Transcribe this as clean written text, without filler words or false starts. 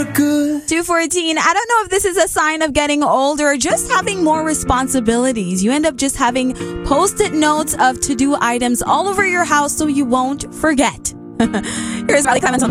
214. I don't know if this is a sign of getting older or just having more responsibilities. You end up just having post-it notes of to-do items all over your house so you won't forget. Here's Riley Clemens on